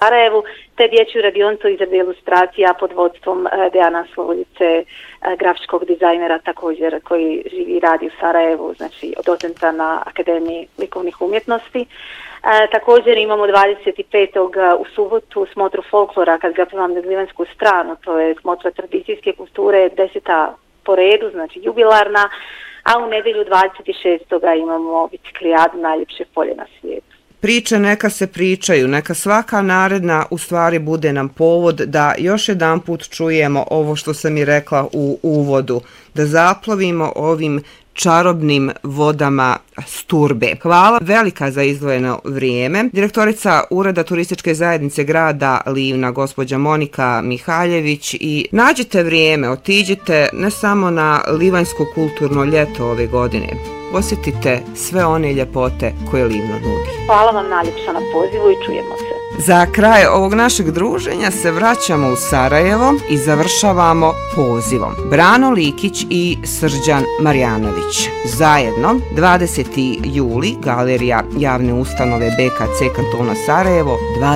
Sarajevu, te dječju radionicu izrade ilustracija pod vodstvom Dejana Slovoljice, grafičkog dizajnera također koji živi i radi u Sarajevu, znači docenta na Akademiji likovnih umjetnosti. Također imamo 25. u subotu smotru folklora, kad ga primam na Glivansku stranu, to je smotra tradicijske kulture, 10. po redu, znači jubilarna, a u nedjelju 26. imamo biciklijadu najljepše polje na svijetu. Priče neka se pričaju, neka svaka naredna u stvari bude nam povod da još jedanput čujemo ovo što sam i rekla u uvodu, da zaplovimo ovim čarobnim vodama Sturbe. Hvala velika za izdvojeno vrijeme. Direktorica Ureda turističke zajednice grada Livna, gospođa Monika Mihaljević, i nađite vrijeme, otiđite ne samo na Livanjsko kulturno ljeto ove godine. Osjetite sve one ljepote koje Livno nudi. Hvala vam najljepša na pozivu i čujemo se. Za kraj ovog našeg druženja se vraćamo u Sarajevo i završavamo pozivom. Brano Likić i Srđan Marjanović. Zajedno 20. juli, galerija javne ustanove BKC kantona Sarajevo,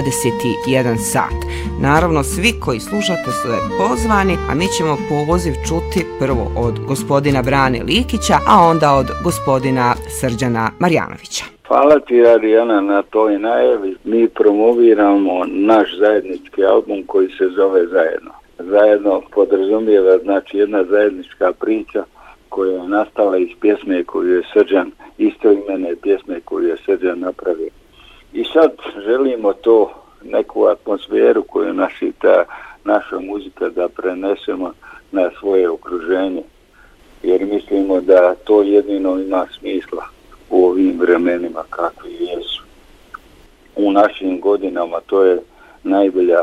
21 sat. Naravno, svi koji slušate su pozvani, a mi ćemo poziv čuti prvo od gospodina Brane Likića, a onda od gospodina Srđana Marjanovića. Hvala ti, Arijana, na toj najavi. Mi promoviramo naš zajednički album koji se zove Zajedno. Zajedno podrazumijeva, znači, jedna zajednička priča koja je nastala iz pjesme koju je Srđan, istoimene pjesme koju je Srđan napravio. I sad želimo to, neku atmosferu koju nosi ta naša muzika, da prenesemo na svoje okruženje. Jer mislimo da to jedino ima smisla u ovim vremenima kakvi jesu. U našim godinama to je najbolja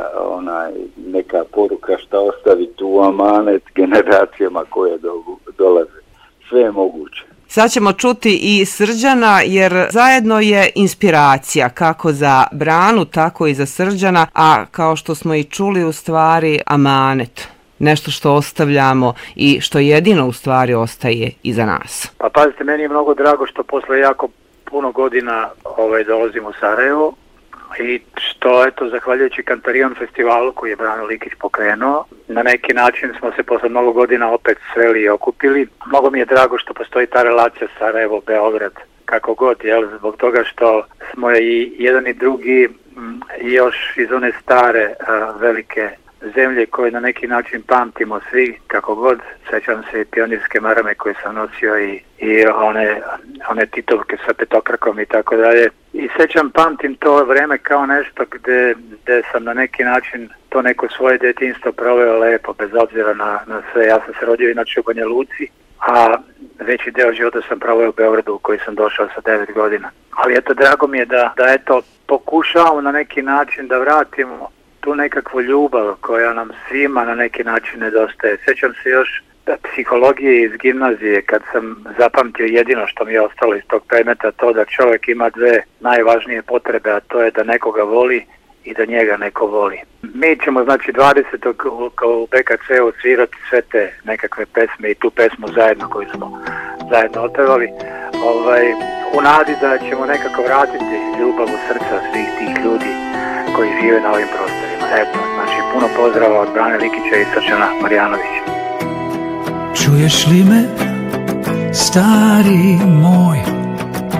neka poruka šta ostaviti u amanet generacijama koje dolaze. Sve je moguće. Sad ćemo čuti i Srđana, jer zajedno je inspiracija kako za Branu, tako i za Srđana, a kao što smo i čuli, u stvari amanet. Nešto što ostavljamo i što jedino u stvari ostaje iza nas. Pa pazite, meni je mnogo drago što posle jako puno godina dolazim u Sarajevo i što, eto, zahvaljujući Kantarion festivalu koji je Brano Likić pokrenuo, na neki način smo se posle mnogo godina opet sveli i okupili. Mnogo mi je drago što postoji ta relacija Sarajevo-Beograd, kako god, zbog toga što smo i jedan i drugi još iz one stare velike zemlje koje na neki način pamtimo svi, kako god. Sećam se i pionirske marame koje sam nosio i one titovke sa petokrakom i tako dalje. I pamtim to vreme kao nešto gde sam na neki način to neko svoje djetinjstvo proveo lepo, bez obzira na sve. Ja sam se rodio inače u Banja Luci, a veći deo života sam proveo u Beogradu, u koji sam došao sa 9 godina. Ali eto, drago mi je da eto, pokušavamo na neki način da vratimo tu nekakvu ljubav koja nam svima na neki način nedostaje. Sjećam se još psihologije iz gimnazije, kad sam zapamtio jedino što mi je ostalo iz tog predmeta, to da čovjek ima dve najvažnije potrebe, a to je da nekoga voli i da njega neko voli. Mi ćemo, znači, 20. u BKC-u svirati sve te nekakve pesme i tu pesmu Zajedno koju smo zajedno otpevali, u nadi da ćemo nekako vratiti ljubav u srca svih tih ljudi koji žive na ovim prostorima. Eto, znači, puno pozdrava od Brane Likića i Srđana Marjanovića. Čuješ li me, stari moj?